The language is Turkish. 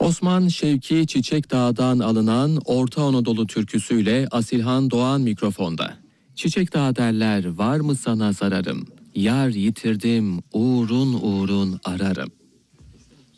Osman Şevki Çiçekdağ'dan alınan Orta Anadolu türküsüyle Asilhan Doğan mikrofonda. Çiçekdağ derler var mı sana zararım, yar yitirdim uğrun uğrun ararım.